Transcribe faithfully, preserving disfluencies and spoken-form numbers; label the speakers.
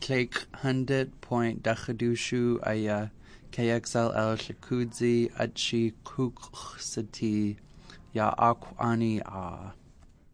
Speaker 1: Clake Hundred Point Dachadushu Aya K X L L Shakudzi Achi Kuksati Ya Akwani A